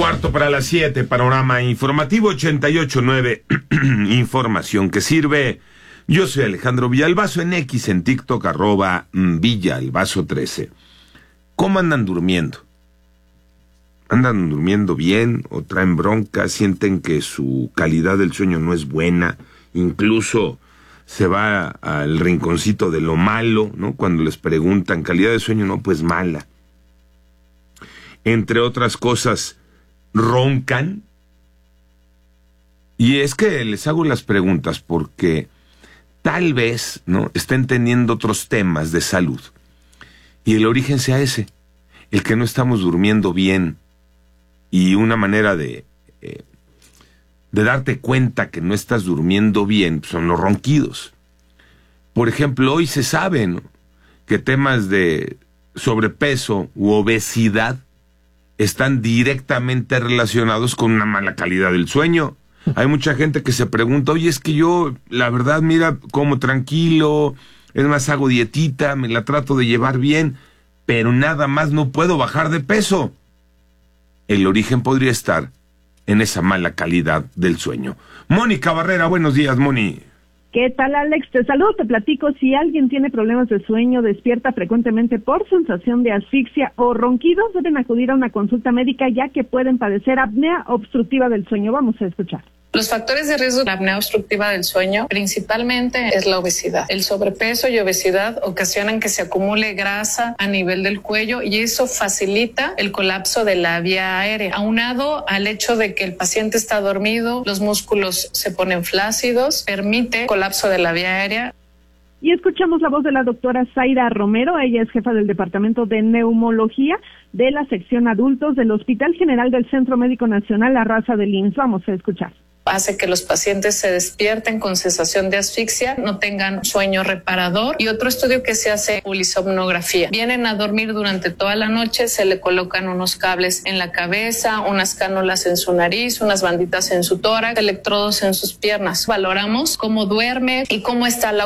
6:15, panorama informativo 88.9, información que sirve. Yo soy Alejandro Villalbazo, en X, en TikTok, @Villalbazo13. ¿Cómo andan durmiendo? ¿Andan durmiendo bien o traen bronca? ¿Sienten que su calidad del sueño no es buena? Incluso se va al rinconcito de lo malo, ¿no? Cuando les preguntan, calidad de sueño, no, pues mala. Entre otras cosas, roncan. Y es que les hago las preguntas porque tal vez, ¿no?, estén teniendo otros temas de salud y el origen sea ese, el que no estamos durmiendo bien. Y una manera de darte cuenta que no estás durmiendo bien son los ronquidos. Por ejemplo, hoy se sabe, ¿no?, que temas de sobrepeso u obesidad están directamente relacionados con una mala calidad del sueño. Hay mucha gente que se pregunta, oye, es que yo, la verdad, mira, como tranquilo, es más, hago dietita, me la trato de llevar bien, pero nada más no puedo bajar de peso. El origen podría estar en esa mala calidad del sueño. Mónica Barrera, buenos días, Moni. ¿Qué tal, Alex? Te saludo, te platico. Si alguien tiene problemas de sueño, despierta frecuentemente por sensación de asfixia o ronquidos, deben acudir a una consulta médica, ya que pueden padecer apnea obstructiva del sueño. Vamos a escuchar. Los factores de riesgo de la apnea obstructiva del sueño principalmente es la obesidad. El sobrepeso y obesidad ocasionan que se acumule grasa a nivel del cuello y eso facilita el colapso de la vía aérea. Aunado al hecho de que el paciente está dormido, los músculos se ponen flácidos, permite colapso de la vía aérea. Y escuchamos la voz de la doctora Zaira Romero. Ella es jefa del Departamento de Neumología de la sección adultos del Hospital General del Centro Médico Nacional La Raza del IMSS. Vamos a escuchar. Hace que los pacientes se despierten con sensación de asfixia, no tengan sueño reparador. Y otro estudio que se hace, polisomnografía. Vienen a dormir durante toda la noche, se le colocan unos cables en la cabeza, unas cánulas en su nariz, unas banditas en su tórax, electrodos en sus piernas. Valoramos cómo duerme y cómo está la